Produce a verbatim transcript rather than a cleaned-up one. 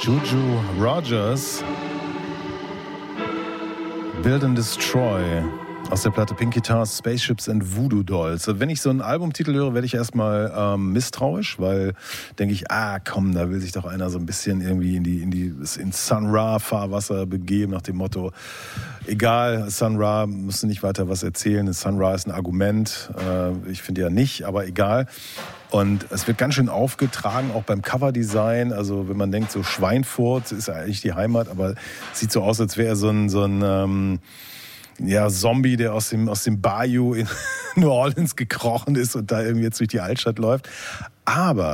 Juju Rogers, Build and Destroy, aus der Platte Pink Guitars, Spaceships and Voodoo Dolls. Wenn ich so einen Albumtitel höre, werde ich erstmal ähm, misstrauisch, weil denke ich, ah komm, da will sich doch einer so ein bisschen irgendwie in die in die ins Sun Ra Fahrwasser begeben, nach dem Motto, egal, Sun Ra musst du nicht weiter was erzählen, Sun Ra ist ein Argument, äh, ich finde ja nicht, aber egal. Und es wird ganz schön aufgetragen, auch beim Coverdesign. Also wenn man denkt, so Schweinfurt ist ja eigentlich die Heimat, aber es sieht so aus, als wäre er so ein, so ein ähm, ja, Zombie, der aus dem, aus dem Bayou in New Orleans gekrochen ist und da irgendwie jetzt durch die Altstadt läuft. Aber